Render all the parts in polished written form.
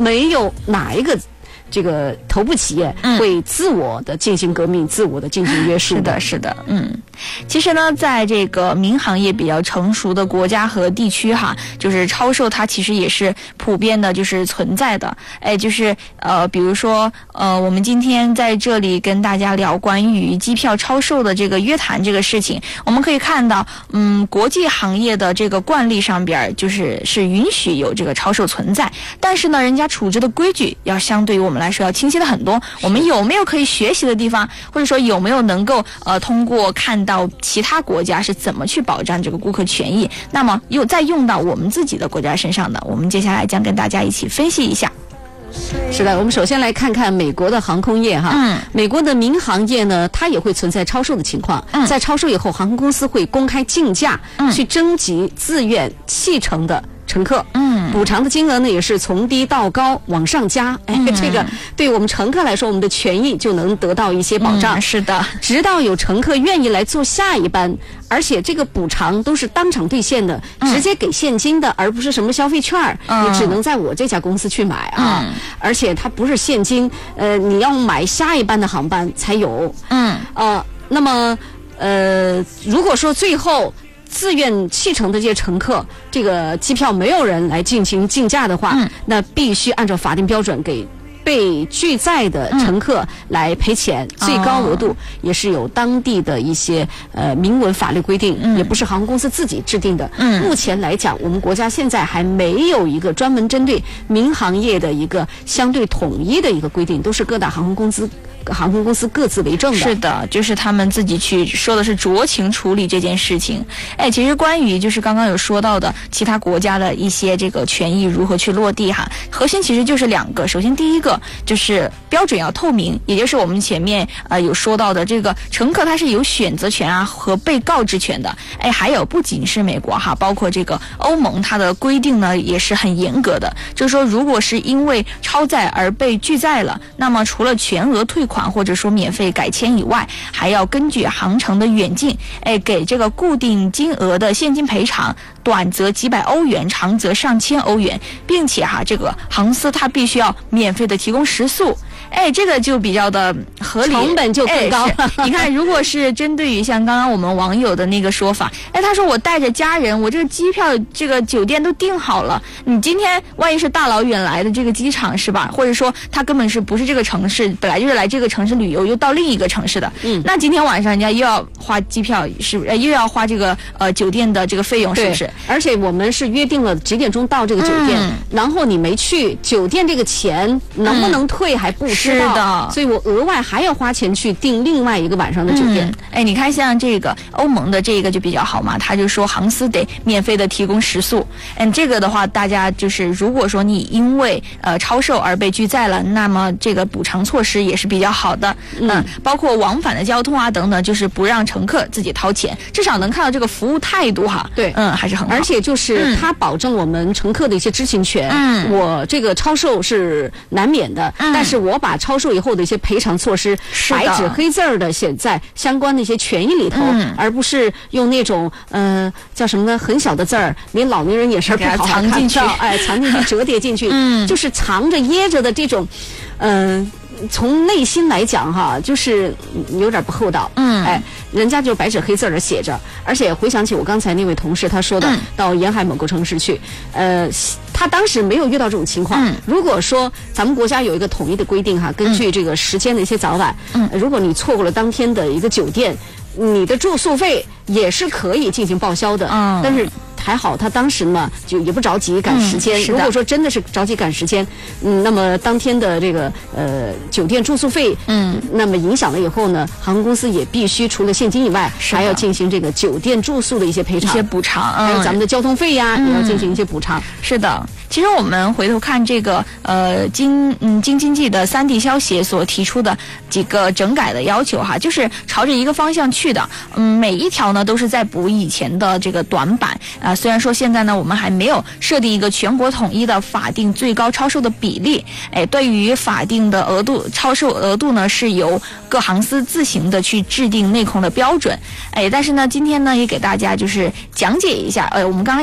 没有哪一个这个头部企业会自我的进行革命，自我的进行约束。 是的。其实呢，在这个民航业比较成熟的国家和地区哈，就是超售它其实也是普遍的，就是存在的。就是比如说我们今天在这里跟大家聊关于机票超售的这个约谈这个事情，我们可以看到，国际行业的这个惯例上边是允许有这个超售存在，但是呢，人家处置的规矩要相对于我们来说要清晰的很多。我们有没有可以学习的地方，或者说有没有能够通过看到其他国家是怎么去保障这个顾客权益，那么又再用到我们自己的国家身上呢？我们接下来将跟大家一起分析一下。 是的，我们首先来看看美国的航空业哈。美国的民航业呢，它也会存在超售的情况。在超售以后，航空公司会公开竞价，去征集自愿弃乘的乘客。补偿的金额呢也是从低到高往上加。这个对我们乘客来说，我们的权益就能得到一些保障。 是的， 直到有乘客愿意来坐下一班，而且这个补偿都是当场兑现的，直接给现金的，而不是什么消费券，你只能在我这家公司去买啊。而且它不是现金，你要买下一班的航班才有。那么如果说最后自愿弃乘的这些乘客，这个机票没有人来进行竞价的话，那必须按照法定标准给被拒载的乘客来赔钱，最高额度也是有当地的一些明文法律规定，也不是航空公司自己制定的。目前来讲，我们国家现在还没有一个专门针对民航业的一个相对统一的一个规定，都是各大航空公司各自为政的。 是的，就是他们自己去说的是酌情处理这件事情。其实关于就是刚刚有说到的其他国家的一些这个权益如何去落地哈，核心其实就是两个。首先第一个就是标准要透明，也就是我们前面有说到的这个乘客他是有选择权啊和被告知权的。还有不仅是美国哈，包括这个欧盟，它的规定呢也是很严格的，就是说如果是因为超载而被拒载了，那么除了全额退款或者说免费改签以外，还要根据航程的远近，给这个固定金额的现金赔偿，短则几百欧元，长则上千欧元，并且这个航司它必须要免费的提供食宿。这个就比较的合理， 成本就更高。 你看，如果是针对于像刚刚我们网友的那个说法，他说我带着家人，我这个机票、这个酒店都订好了，你今天万一是大老远来的这个机场是吧？或者说他根本是不是这个城市，本来就是来这个城市旅游，又到另一个城市的，那今天晚上人家又要花机票，是又要花这个酒店的这个费用，是不是？ 而且我们是约定了几点钟到这个酒店，然后你没去，酒店这个钱能不能退还不知道。 是的， 所以我额外还要花钱去订另外一个晚上的酒店。 你看像这个欧盟的这个就比较好嘛，他就说航司得免费的提供食宿。这个的话，大家就是如果说你因为超售而被拒载了，那么这个补偿措施也是比较好的。包括往返的交通啊等等，就是不让乘客自己掏钱，至少能看到这个服务态度哈。 对， 还是很好。 而且就是他保证我们乘客的一些知情权。我这个超售是难免的，但是我把超售以后的一些赔偿措施白纸黑字儿的写在相关的一些权益里头，而不是用那种叫什么呢，很小的字儿，连老年人眼神不好藏进去， 藏进去折叠进去，就是藏着掖着的这种，从内心来讲哈，就是有点不厚道。人家就白纸黑字的写着，而且回想起我刚才那位同事他说的，到沿海某个城市去，他当时没有遇到这种情况。如果说咱们国家有一个统一的规定哈，根据这个时间的一些早晚，如果你错过了当天的一个酒店，你的住宿费也是可以进行报销的。但是还好他当时嘛就也不着急赶时间。如果说真的是着急赶时间，那么当天的这个酒店住宿费，那么影响了以后呢，航空公司也必须除了现金以外，还要进行这个酒店住宿的一些赔偿、 一些补偿， 还有咱们的交通费呀，也要进行一些补偿。 是的，其实我们回头看这个京津冀的3地消协所提出的几个整改的要求哈，就是朝着一个方向去的。每一条呢都是在补以前的这个短板啊。虽然说现在呢我们还没有设定一个全国统一的法定最高超售的比例，对于法定的额度超售额度呢是由各航司自行的去制定内控的标准。但是呢今天呢也给大家就是讲解一下，我们刚刚有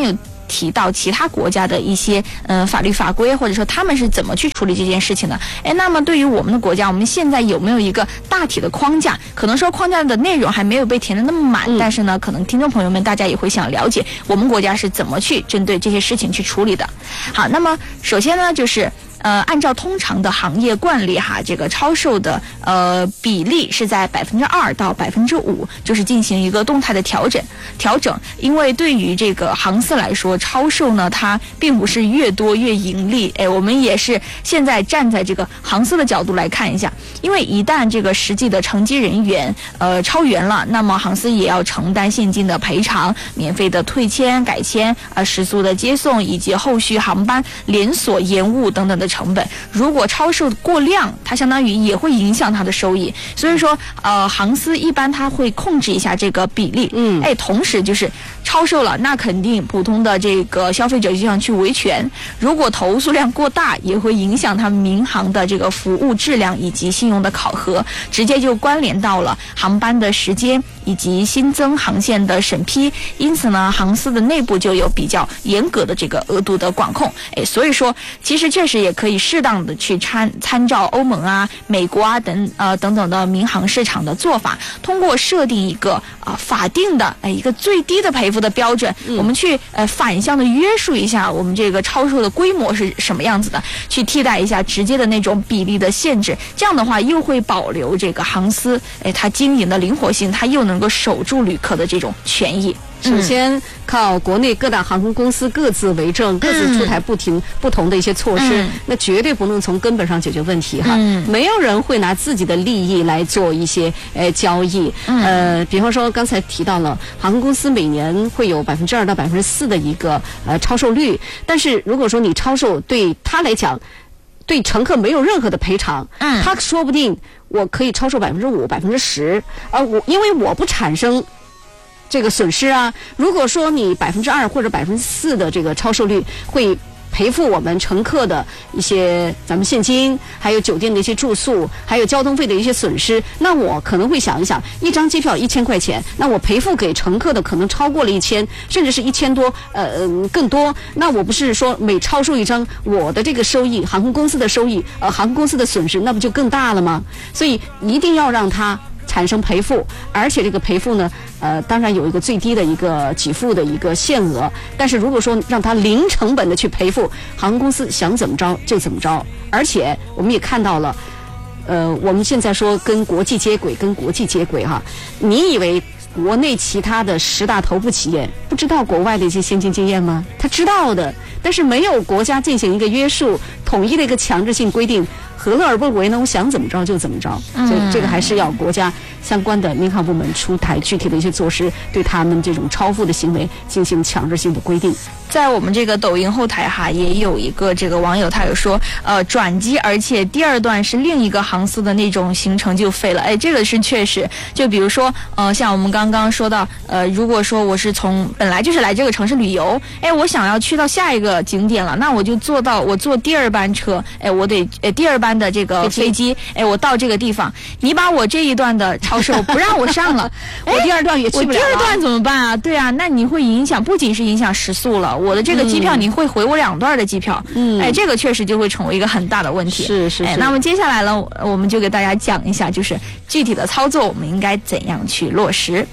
提到其他国家的一些法律法规，或者说他们是怎么去处理这件事情的。那么对于我们的国家，我们现在有没有一个大体的框架？可能说框架的内容还没有被填得那么满，但是呢，可能听众朋友们大家也会想了解我们国家是怎么去针对这些事情去处理的。好，那么首先呢，就是按照通常的行业惯例哈，这个超售的比例是在2%到5%，就是进行一个动态的调整。因为对于这个航司来说，超售呢它并不是越多越盈利。我们也是现在站在这个航司的角度来看一下，因为一旦这个实际的乘机人员超员了，那么航司也要承担现金的赔偿、免费的退签、改签、食宿的接送以及后续航班连锁延误等等的成本。如果超售过量，它相当于也会影响它的收益。所以说航司一般它会控制一下这个比例。同时就是超售了，那肯定普通的这个消费者就想去维权，如果投诉量过大，也会影响他们民航的这个服务质量以及信用的考核，直接就关联到了航班的时间以及新增航线的审批。因此呢，航司的内部就有比较严格的这个额度的管控。所以说其实确实也可以适当的去参照欧盟啊、美国啊等等的民航市场的做法，通过设定一个法定的一个最低的赔付的标准，我们去反向的约束一下我们这个超售的规模是什么样子的，去替代一下直接的那种比例的限制。这样的话又会保留这个航司它经营的灵活性，它又能够守住旅客的这种权益。 首先靠国内各大航空公司各自为政，各自出台不同的一些措施，那绝对不能从根本上解决问题哈。没有人会拿自己的利益来做一些交易。比方说刚才提到了航空公司每年会有2%到4%的一个超售率，但是如果说你超售，对他来讲对乘客没有任何的赔偿，他说不定我可以超售5%、10%，因为我不产生这个损失啊。如果说你2%或者4%的这个超售率会赔付我们乘客的一些咱们现金，还有酒店的一些住宿，还有交通费的一些损失，那我可能会想一想，一张机票1000块钱，那我赔付给乘客的可能超过了1000，甚至是1000多，更多。那我不是说每超售一张，我的这个收益，航空公司的收益，航空公司的损失，那不就更大了吗？所以一定要让它产生赔付，而且这个赔付呢，当然有一个最低的一个给付的一个限额，但是如果说让它零成本的去赔付，航空公司想怎么着就怎么着。而且我们也看到了，我们现在说跟国际接轨哈，你以为国内其他的10大头部企业不知道国外的一些先进经验吗？他知道的，但是没有国家进行一个约束，统一的一个强制性规定，何乐而不为呢？我想怎么着就怎么着。所以这个还是要国家相关的民航部门出台具体的一些措施，对他们这种超付的行为进行强制性的规定。 在我们这个抖音后台哈，也有一个这个网友他有说，转机，而且第2段是另一个航司的那种行程就废了。这个是确实。就比如说，像我们刚刚说到，如果说我是本来就是来这个城市旅游，我想要去到下一个景点了，那我就坐第2班车，我得第2班的这个飞机，我到这个地方，你把我这一段的超售不让我上了， 我第2段也去不了了。 我第2段怎么办啊？对啊，那你会影响，不仅是影响时速了，我的这个机票你会回我2段的机票，这个确实就会成为一个很大的问题。 是。 那么接下来呢，我们就给大家讲一下，就是具体的操作我们应该怎样去落实。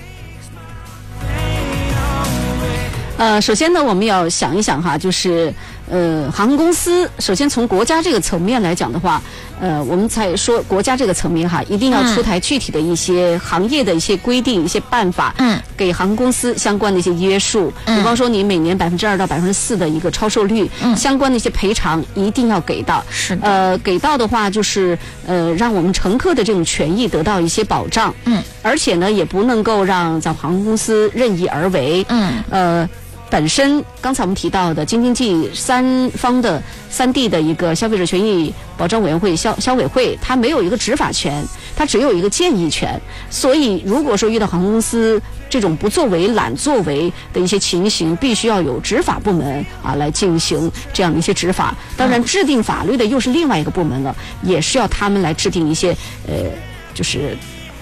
首先呢，我们要想一想哈，就是航空公司首先从国家这个层面来讲的话，我们才说国家这个层面哈，一定要出台具体的一些行业的一些规定、一些办法，给航空公司相关的一些约束。比方说，你每年2%到4%的一个超售率，相关的一些赔偿一定要给到。 是的。 给到的话，就是让我们乘客的这种权益得到一些保障。而且呢，也不能够让咱航空公司任意而为。本身刚才我们提到的京津冀3地的一个消费者权益保障委员会消委会，它没有一个执法权，它只有一个建议权。所以如果说遇到航空公司这种不作为、懒作为的一些情形，必须要有执法部门来进行这样的一些执法。当然制定法律的又是另外一个部门了，也是要他们来制定一些就是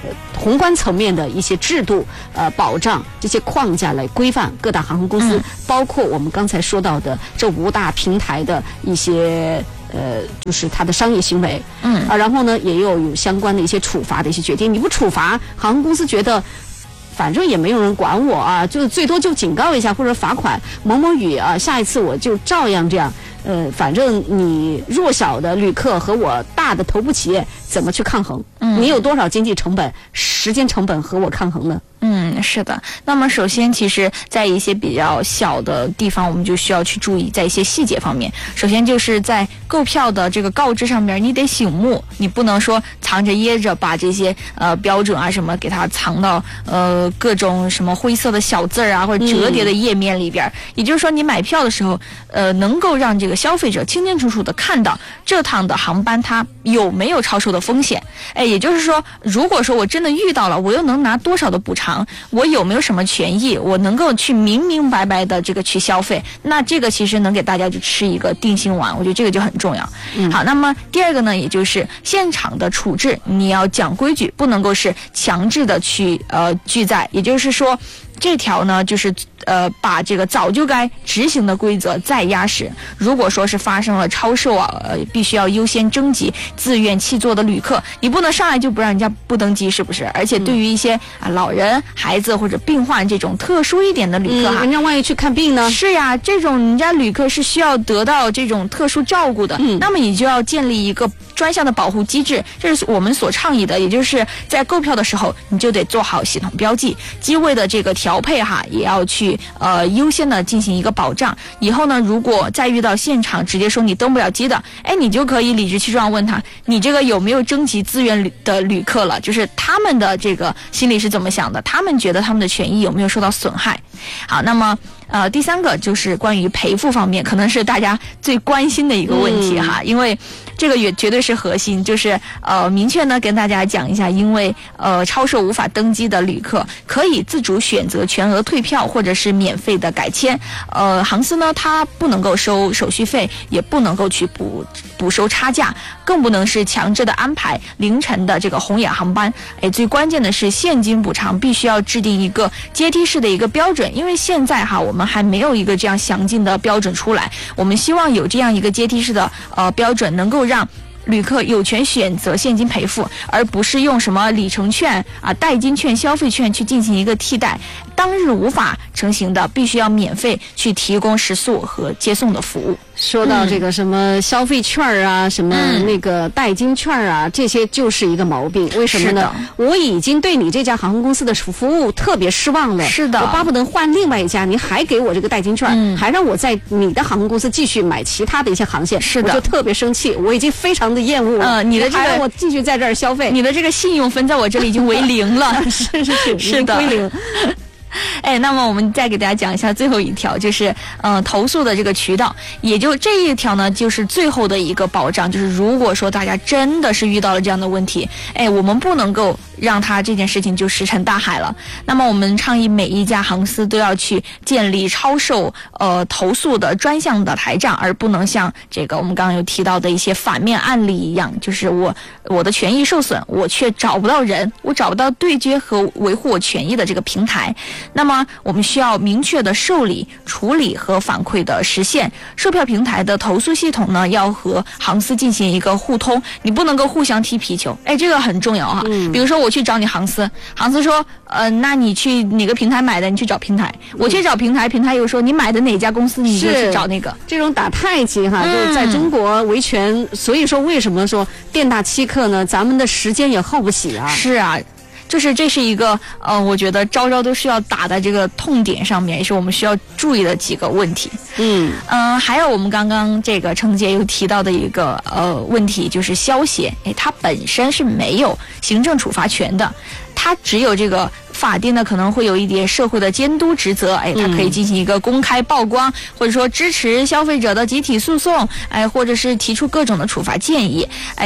宏观层面的一些制度保障这些框架来规范各大航空公司，包括我们刚才说到的这5大平台的一些就是它的商业行为，然后呢也有相关的一些处罚的一些决定。你不处罚，航空公司觉得反正也没有人管我啊，就最多就警告一下或者罚款某某雨啊，下一次我就照样这样。反正你弱小的旅客和我大的头部企业怎么去抗衡？你有多少经济成本、时间成本和我抗衡呢？ 是的。那么首先，其实在一些比较小的地方，我们就需要去注意在一些细节方面。首先就是在购票的这个告知上面，你得醒目，你不能说藏着掖着，把这些标准啊什么给它藏到各种什么灰色的小字啊或者折叠的页面里边。也就是说，你买票的时候，能够让这个消费者清清楚楚的看到这趟的航班它有没有超售的风险。也就是说，如果说我真的遇到了，我又能拿多少的补偿，我有没有什么权益，我能够去明明白白的这个去消费，那这个其实能给大家就吃一个定心丸，我觉得这个就很重要。好，那么第二个呢，也就是现场的处置，你要讲规矩，不能够是强制的去拒载。也就是说，这条呢就是把这个早就该执行的规则再压实。如果说是发生了超售必须要优先征集自愿弃座的旅客，你不能上来就不让人家不登机，是不是？而且对于一些老人、孩子或者病患这种特殊一点的旅客人家万一去看病呢？ 是呀，这种人家旅客是需要得到这种特殊照顾的，那么你就要建立一个专项的保护机制，这是我们所倡议的。也就是在购票的时候，你就得做好系统标记，机位的这个调配也要去优先的进行一个保障。以后呢，如果再遇到现场直接说你登不了机的，你就可以理直气壮问他，你这个有没有征集自愿的旅客了？就是他们的这个心里是怎么想的，他们觉得他们的权益有没有受到损害。好，那么第三个就是关于赔付方面，可能是大家最关心的一个问题因为这个也绝对是核心，就是明确呢跟大家讲一下，因为超售无法登机的旅客可以自主选择全额退票或者是免费的改签。航司呢它不能够收手续费，也不能够去补收差价，更不能是强制的安排凌晨的这个红眼航班。最关键的是现金补偿必须要制定一个阶梯式的一个标准，因为现在我们还没有一个这样详尽的标准出来，我们希望有这样一个阶梯式的标准，能够让旅客有权选择现金赔付，而不是用什么里程券代金券、消费券去进行一个替代。当日无法成行的，必须要免费去提供食宿和接送的服务。 说到这个什么消费券什么那个代金券这些就是一个毛病。为什么呢？我已经对你这家航空公司的服务特别失望了， 是的， 我巴不得换另外一家，你还给我这个代金券，还让我在你的航空公司继续买其他的一些航线， 是的， 我就特别生气，我已经非常的厌恶了。 你的这个还让我继续在这儿消费， 你的这个信用分在我这里已经为0了， 是的，归零。 那么我们再给大家讲一下最后一条，就是投诉的这个渠道，也就这一条呢，就是最后的一个保障，就是如果说大家真的是遇到了这样的问题，我们不能够让他这件事情就石沉大海了。那么我们倡议每一家航司都要去建立超售投诉的专项的台账，而不能像这个我们刚刚有提到的一些反面案例一样，就是我的权益受损，我却找不到人，我找不到对接和维护我权益的这个平台。那么我们需要明确的受理、处理和反馈的实现。售票平台的投诉系统呢，要和航司进行一个互通，你不能够互相踢皮球。这个很重要比如说我去找你航司，航司说那你去哪个平台买的，你去找平台。我去找平台，平台又说你买的哪家公司，你就去找那个。 这种打太极就是在中国维权。所以说为什么说店大欺客呢？咱们的时间也耗不起啊。 是啊，就是这是一个我觉得招招都是要打在这个痛点上面，也是我们需要注意的几个问题。还有我们刚刚这个程姐又提到的一个问题，就是消协，它本身是没有行政处罚权的，它只有这个法定的可能会有一点社会的监督职责，它可以进行一个公开曝光，或者说支持消费者的集体诉讼，或者是提出各种的处罚建议，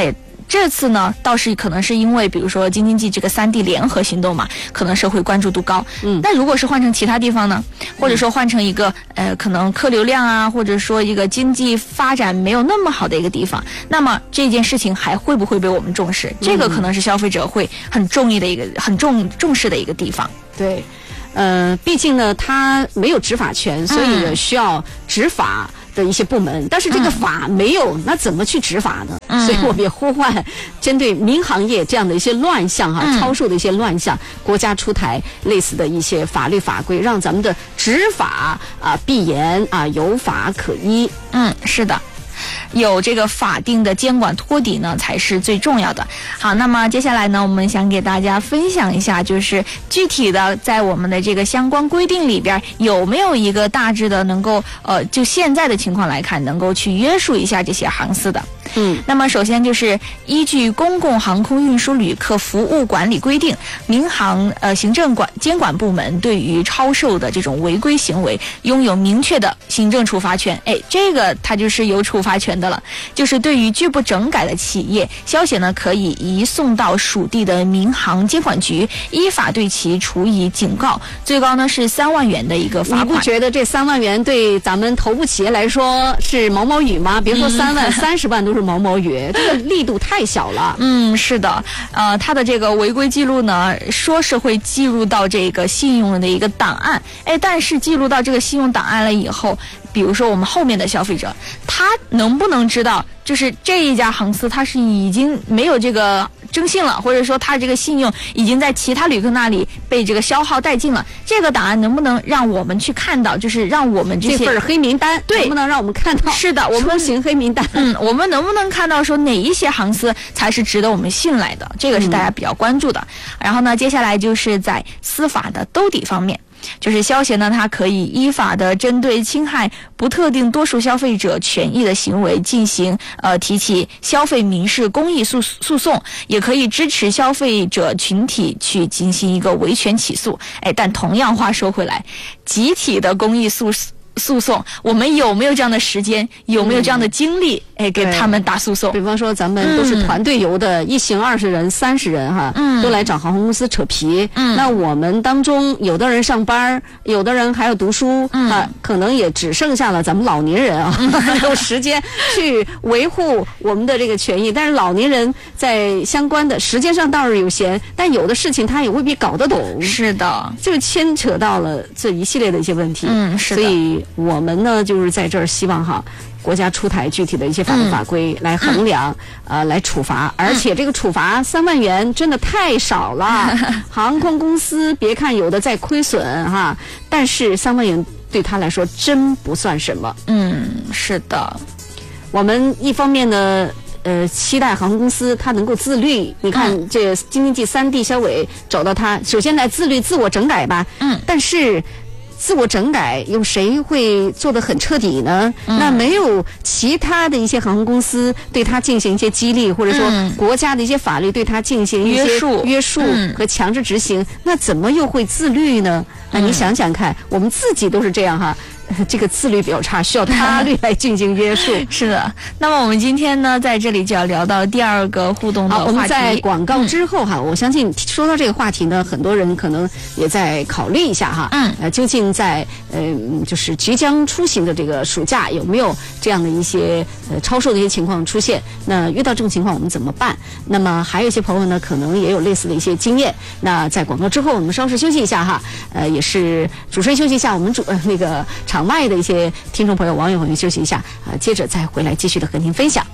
这次呢倒是可能是因为比如说京津冀这个3地联合行动嘛，可能社会关注度高。但如果是换成其他地方呢，或者说换成一个可能客流量啊，或者说一个经济发展没有那么好的一个地方，那么这件事情还会不会被我们重视？这个可能是消费者会很重视的一个地方。 对，毕竟呢，他没有执法权，所以也需要执法的一些部门，但是这个法没有，那怎么去执法呢？所以我们也呼唤针对民行业这样的一些乱象超售的一些乱象，国家出台类似的一些法律法规，让咱们的执法必严有法可依。 是的。有这个法定的监管托底呢，才是最重要的。好，那么接下来呢，我们想给大家分享一下，就是具体的在我们的这个相关规定里边，有没有一个大致的能够就现在的情况来看，能够去约束一下这些航司的。那么首先就是依据《公共航空运输旅客服务管理规定》，民航行政监管部门对于超售的这种违规行为拥有明确的行政处罚权。这个它就是有处罚权的了，就是对于拒不整改的企业，消协呢可以移送到属地的民航监管局，依法对其处以警告，最高呢是3万元的一个罚款。 你不觉得这3万元对咱们头部企业来说是毛毛雨吗？别说3万，30万都是毛毛雨，这个力度太小了。 是的，他的这个违规记录呢，说是会记录到这个信用的一个档案，但是记录到这个信用档案了以后，比如说我们后面的消费者，他能不能知道，就是这一家航司他是已经没有这个征信了，或者说他这个信用已经在其他旅客那里被这个消耗殆尽了，这个档案能不能让我们去看到，就是让我们这份黑名单， 对， 能不能让我们看到？ 是的，我们出行黑名单。 我们能不能看到说哪一些航司才是值得我们信赖的？这个是大家比较关注的。然后呢，接下来就是在司法的兜底方面。就是消协呢，它可以依法的针对侵害不特定多数消费者权益的行为进行提起消费民事公益诉讼，也可以支持消费者群体去进行一个维权起诉。但同样话说回来，集体的公益诉讼，我们有没有这样的时间，有没有这样的精力给他们打诉讼？ 比方说咱们都是团队游的，1行20人30人都来找航空公司扯皮。那我们当中有的人上班，有的人还要读书可能也只剩下了咱们老年人有时间去维护我们的这个权益。但是老年人在相关的时间上倒是有闲，但有的事情他也未必搞得懂。 是的， 就牵扯到了这一系列的一些问题。 是的。 所以我们呢，就是在这儿希望国家出台具体的一些法律法规来衡量，来处罚。而且这个处罚3万元真的太少了。航空公司别看有的在亏损但是3万元对他来说真不算什么。 是的。 我们一方面呢，期待航空公司它能够自律。你看，这京津冀3地消委找到它，首先来自律、自我整改吧。但是自我整改有谁会做得很彻底呢？那没有其他的一些航空公司对它进行一些激励，或者说国家的一些法律对它进行一些约束和强制执行，那怎么又会自律呢？那你想想看，我们自己都是这样这个自律比较差，需要他律来进行约束。 是的。那么我们今天呢，在这里就要聊到第2个互动的话题。 我们在广告之后我相信说到这个话题呢，很多人可能也在考虑一下究竟在就是即将出行的这个暑假有没有这样的一些超售的一些情况出现？那遇到这种情况我们怎么办？那么还有一些朋友呢，可能也有类似的一些经验。那在广告之后，我们稍事休息一下也是主持人休息一下，我们那个场外的一些听众朋友、网友朋友休息一下接着再回来继续的和您分享。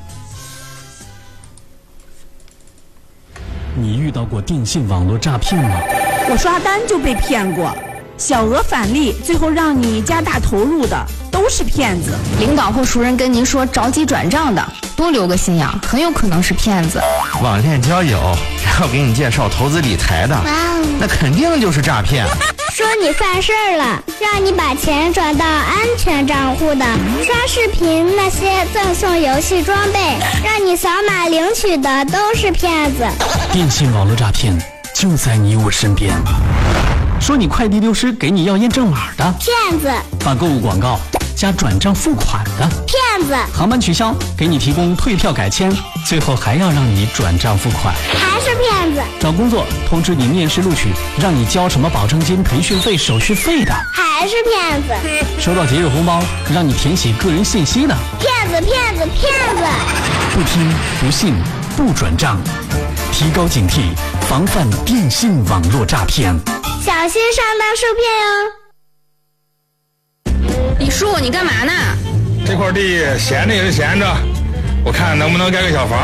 你遇到过电信网络诈骗吗？ 我刷单就被骗过，小额返利，最后让你加大投入的都是骗子。 领导或熟人跟您说着急转账的，多留个心眼，很有可能是骗子。 网恋交友，然后给你介绍投资理财的，那肯定就是诈骗。 说你犯事儿了，让你把钱转到安全账户的，刷视频那些赠送游戏装备，让你扫码领取的都是骗子。 电信网络诈骗就在你我身边。说你快递丢失，给你要验证码的骗子。 发购物广告， 加转账付款的。 骗子！ 航班取消，给你提供退票改签，最后还要让你转账付款。 还是骗子！ 找工作通知你面试录取，让你交什么保证金、培训费、手续费的。 还是骗子！ 收到节日红包，让你填写个人信息的。 骗子！骗子！骗子！ 不听不信不转账，提高警惕，防范电信网络诈骗。 小心上当受骗哟！ 李叔，你干嘛呢？ 这块地闲着也是闲着，我看能不能盖个小房。